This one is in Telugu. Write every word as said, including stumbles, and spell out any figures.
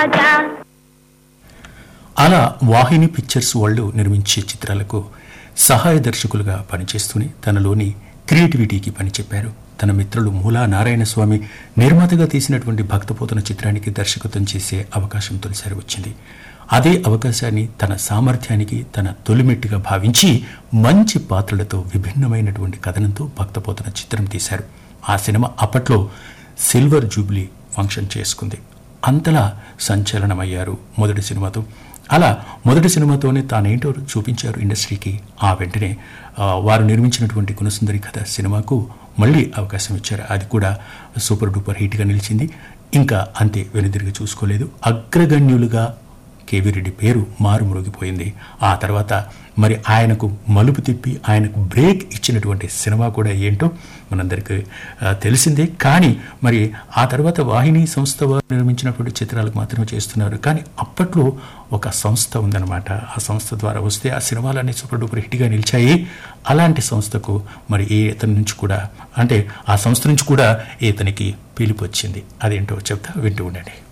అలా వాహిని పిక్చర్స్ వాళ్ళు నిర్మించే చిత్రాలకు సహాయ దర్శకులుగా పనిచేస్తూనే తనలోని క్రియేటివిటీకి పని చెప్పారు. తన మిత్రులు మూలా నారాయణ స్వామి నిర్మాతగా తీసినటువంటి భక్తపోతన చిత్రానికి దర్శకత్వం చేసే అవకాశం తొలిసారి వచ్చింది. అదే అవకాశాన్ని తన సామర్థ్యానికి తన తొలిమెట్టుగా భావించి మంచి పాత్రలతో విభిన్నమైనటువంటి కథనంతో భక్తపోతన చిత్రం తీశారు. ఆ సినిమా అప్పట్లో సిల్వర్ జూబ్లీ ఫంక్షన్ చేసుకుంది. అంతలా సంచలనమయ్యారు మొదటి సినిమాతో. అలా మొదటి సినిమాతోనే తానేంటో చూపించారు ఇండస్ట్రీకి. ఆ వెంటనే వారు నిర్మించినటువంటి గుణసుందరి కథ సినిమాకు మళ్ళీ అవకాశం ఇచ్చారు. అది కూడా సూపర్ డూపర్ హిట్గా నిలిచింది. ఇంకా అంతే, వెనుదిరిగి చూసుకోలేదు. అగ్రగణ్యులుగా కేవీ రెడ్డి పేరు మారుమ్రోగిపోయింది. ఆ తర్వాత మరి ఆయనకు మలుపు తిప్పి ఆయనకు బ్రేక్ ఇచ్చినటువంటి సినిమా కూడా ఏంటో మనందరికీ తెలిసిందే. కానీ మరి ఆ తర్వాత వాహిని సంస్థ వారు నిర్మించినటువంటి చిత్రాలకు మాత్రమే చేస్తున్నారు. కానీ అప్పట్లో ఒక సంస్థ ఉందన్నమాట. ఆ సంస్థ ద్వారా వస్తే ఆ సినిమాలన్నీ సూపర్ డూపర్ హిట్గా నిలిచాయి. అలాంటి సంస్థకు మరి ఏ ఇతని నుంచి కూడా, అంటే ఆ సంస్థ నుంచి కూడా ఇతనికి పిలుపు వచ్చింది. అదేంటో చెప్తా, వింటూ ఉండండి.